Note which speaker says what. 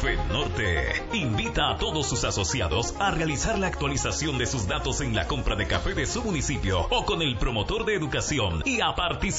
Speaker 1: FEDNorte invita a todos sus asociados a realizar la actualización de sus datos en la compra de café de su municipio o con el promotor de educación y a participar